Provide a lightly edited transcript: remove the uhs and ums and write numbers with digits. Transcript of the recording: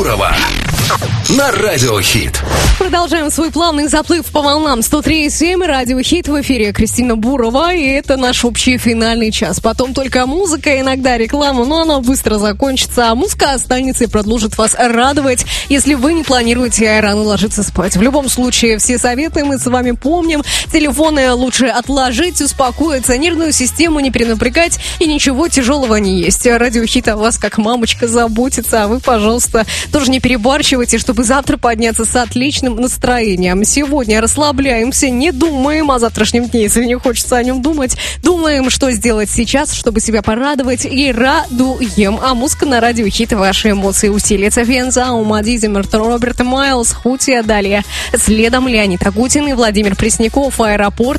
Бурова на Радио Хит. Продолжаем свой плавный заплыв по волнам 103.7. Радио Хит, в эфире Кристина Бурова. И это наш общий финальный час. Потом только музыка, иногда реклама, но она быстро закончится. А музыка останется и продолжит вас радовать, если вы не планируете рано ложиться спать. В любом случае, все советы мы с вами помним. Телефоны лучше отложить, успокоиться, нервную систему не перенапрягать, и ничего тяжелого не есть. Радио Хит о вас как мамочка заботится, а вы, пожалуйста, тоже не перебарщивайте, чтобы завтра подняться с отличным настроением. Сегодня расслабляемся, не думаем о завтрашнем дне, если не хочется о нем думать. Думаем, что сделать сейчас, чтобы себя порадовать, и радуем. А музыка на Радио Хит ваши эмоции усилит. Фензаум, Адизимер, Роберт Майлз, Хутия, далее. Следом Леонид Агутин и Владимир Пресняков, Аэропорт.